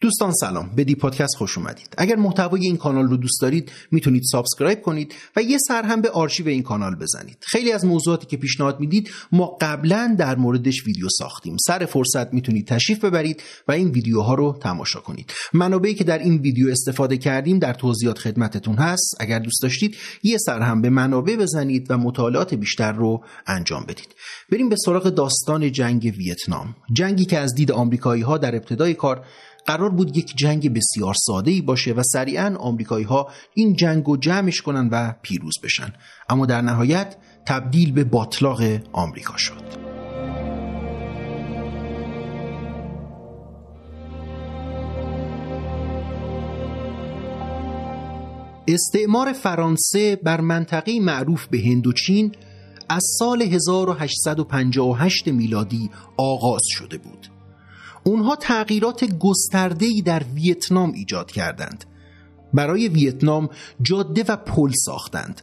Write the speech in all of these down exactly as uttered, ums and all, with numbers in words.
دوستان سلام، به دی پادکست خوش اومدید. اگر محتوای این کانال رو دوست دارید میتونید سابسکرایب کنید و یه سر هم به آرشیو این کانال بزنید. خیلی از موضوعاتی که پیشنهاد میدید ما قبلا در موردش ویدیو ساختیم. سر فرصت میتونید تشریف ببرید و این ویدیوها رو تماشا کنید. منابعی که در این ویدیو استفاده کردیم در توضیحات خدمتتون هست. اگر دوست داشتید یه سر هم به منابع بزنید و مطالعات بیشتر رو انجام بدید. بریم به سراغ داستان جنگ ویتنام. جنگی که از دید آمریکایی‌ها در ابتدای کار قرار بود یک جنگ بسیار ساده‌ای باشه و سریعاً آمریکایی‌ها این جنگو جمعش کنن و پیروز بشن، اما در نهایت تبدیل به باتلاق آمریکا شد. استعمار فرانسه بر منطقه معروف به هندوچین از سال هزار و هشتصد و پنجاه و هشت میلادی آغاز شده بود. اونها تغییرات گسترده‌ای در ویتنام ایجاد کردند. برای ویتنام جاده و پل ساختند.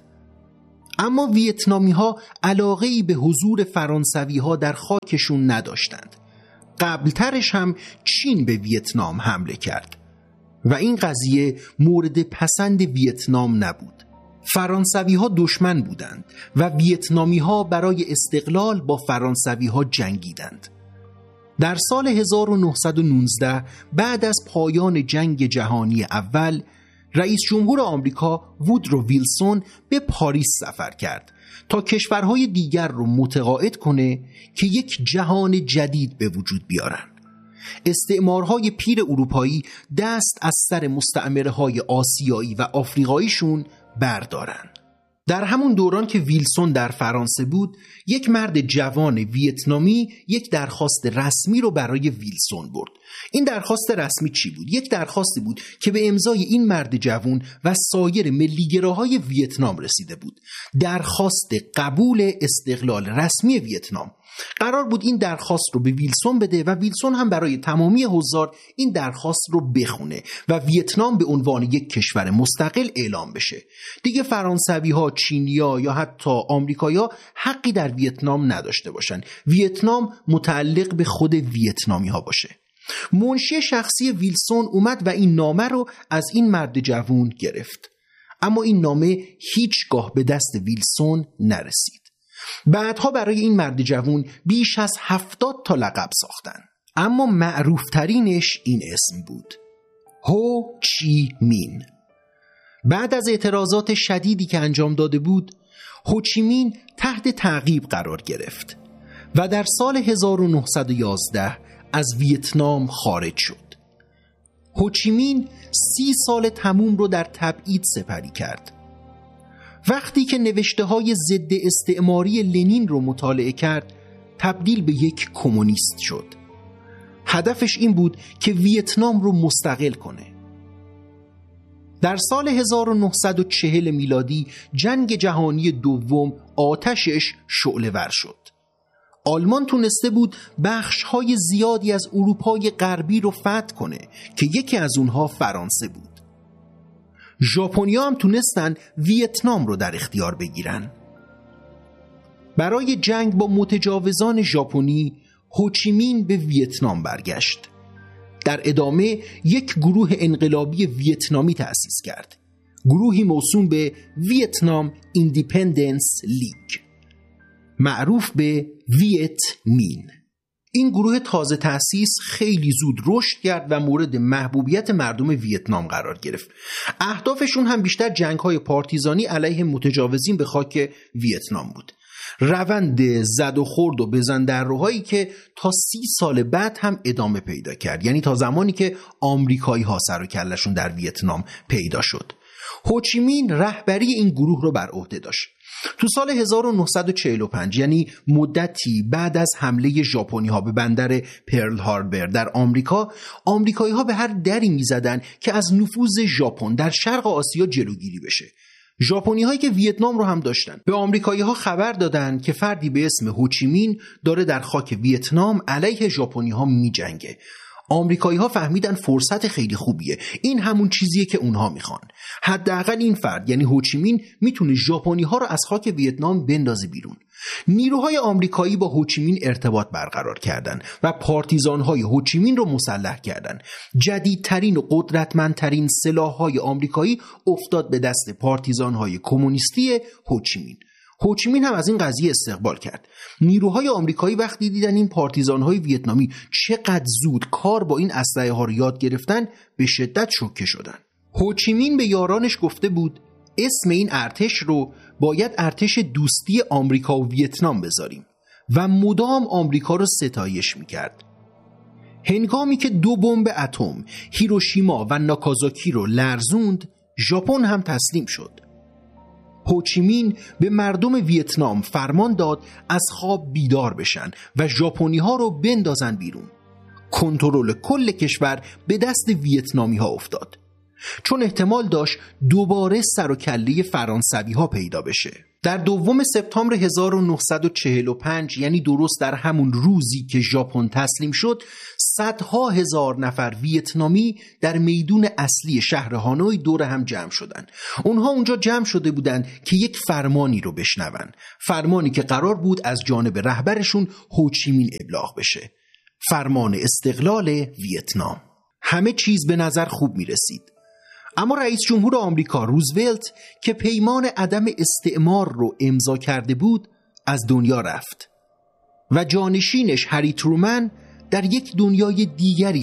اما ویتنامی‌ها علاقه‌ای به حضور فرانسوی‌ها در خاکشون نداشتند. قبلترش هم چین به ویتنام حمله کرد و این قضیه مورد پسند ویتنام نبود. فرانسوی‌ها دشمن بودند و ویتنامی‌ها برای استقلال با فرانسوی‌ها جنگیدند. در سال هزار و نهصد و نوزده بعد از پایان جنگ جهانی اول، رئیس جمهور آمریکا وودرو ویلسون به پاریس سفر کرد تا کشورهای دیگر رو متقاعد کنه که یک جهان جدید به وجود بیارن. استعمارهای پیر اروپایی دست از سر مستعمره‌های آسیایی و آفریقاییشون بردارن. در همون دوران که ویلسون در فرانسه بود، یک مرد جوان ویتنامی یک درخواست رسمی رو برای ویلسون برد. این درخواست رسمی چی بود؟ یک درخواستی بود که به امضای این مرد جوان و سایر ملیگراهای ویتنام رسیده بود. درخواست قبول استقلال رسمی ویتنام. قرار بود این درخواست رو به ویلسون بده و ویلسون هم برای تمامی حضار این درخواست رو بخونه و ویتنام به عنوان یک کشور مستقل اعلام بشه. دیگه فرانسوی‌ها، چینی‌ها یا حتی آمریکایی‌ها حقی در ویتنام نداشته باشن. ویتنام متعلق به خود ویتنامی‌ها باشه. منشی شخصی ویلسون اومد و این نامه رو از این مرد جوان گرفت. اما این نامه هیچگاه به دست ویلسون نرسید. بعدها برای این مرد جوان بیش از هفتاد تا لقب ساختن، اما معروفترینش این اسم بود: هو چی مین. بعد از اعتراضات شدیدی که انجام داده بود، هو چی مین تحت تعقیب قرار گرفت و در سال هزار و نهصد و یازده از ویتنام خارج شد. هو چی مین سی سال تموم رو در تبعید سپری کرد. وقتی که نوشته های ضد استعماری لنین رو مطالعه کرد، تبدیل به یک کمونیست شد. هدفش این بود که ویتنام رو مستقل کنه. در سال هزار و نهصد و چهل میلادی جنگ جهانی دوم آتشش شعله‌ور شد. آلمان تونسته بود بخش‌های زیادی از اروپای غربی رو فتح کنه که یکی از اونها فرانسه بود. ژاپنی‌ها هم تونستن ویتنام رو در اختیار بگیرن. برای جنگ با متجاوزان ژاپنی، هو چی مین به ویتنام برگشت. در ادامه یک گروه انقلابی ویتنامی تأسیس کرد. گروهی موسوم به ویتنام ایندیپندنس لیگ، معروف به ویت مین. این گروه تازه تأسیس خیلی زود رشد کرد و مورد محبوبیت مردم ویتنام قرار گرفت. اهدافشون هم بیشتر جنگ‌های پارتیزانی علیه متجاوزین به خاک ویتنام بود. روند زد و خورد و بزن در روهایی که تا سی سال بعد هم ادامه پیدا کرد، یعنی تا زمانی که آمریکایی‌ها سر و کله‌شون در ویتنام پیدا شد. هو چی مین رهبری این گروه رو بر عهده داشت. تو سال هزار و نهصد و چهل و پنج، یعنی مدتی بعد از حمله ژاپنی‌ها به بندر پرل هاربر در آمریکا، آمریکایی‌ها به هر دری می‌زدن که از نفوذ ژاپن در شرق آسیا جلوگیری بشه. ژاپنی‌هایی که ویتنام رو هم داشتن به آمریکایی‌ها خبر دادن که فردی به اسم هو چی مین داره در خاک ویتنام علیه ژاپنی‌ها می‌جنگه. آمریکایی‌ها فهمیدن فرصت خیلی خوبیه، این همون چیزیه که اونها میخوان. حداقل این فرد یعنی هوچیمین میتونه ژاپنی‌ها رو از خاک ویتنام بندازه بیرون. نیروهای آمریکایی با هوچیمین ارتباط برقرار کردند و پارتیزان‌های هوچیمین رو مسلح کردند. جدیدترین و قدرتمندترین سلاح‌های آمریکایی افتاد به دست پارتیزان‌های کمونیستی هوچیمین. هوچیمین هم از این قضیه استقبال کرد. نیروهای آمریکایی وقتی دیدن این پارتیزان‌های ویتنامی چقدر زود کار با این اسلحه ها رو یاد گرفتن، به شدت شوکه شدن. هوچیمین به یارانش گفته بود اسم این ارتش رو باید ارتش دوستی آمریکا و ویتنام بذاریم و مدام آمریکا رو ستایش میکرد. هنگامی که دو بمب اتم هیروشیما و ناکازاکی رو لرزوند، ژاپن هم تسلیم شد. هوچیمین به مردم ویتنام فرمان داد از خواب بیدار بشن و ژاپنی ها رو بندازن بیرون. کنترل کل کشور به دست ویتنامی ها افتاد، چون احتمال داشت دوباره سر و کله فرانسوی ها پیدا بشه. در دوم سپتامبر هزار و نهصد و چهل و پنج، یعنی درست در همون روزی که ژاپن تسلیم شد، صدها هزار نفر ویتنامی در میدون اصلی شهر هانوی دور هم جمع شدند. اونها اونجا جمع شده بودند که یک فرمانی رو بشنون، فرمانی که قرار بود از جانب رهبرشون هوچیمین ابلاغ بشه، فرمان استقلال ویتنام. همه چیز به نظر خوب می رسید، اما رئیس جمهور آمریکا روزولت که پیمان عدم استعمار رو امضا کرده بود از دنیا رفت و جانشینش هری ترومن در یک دنیای دیگری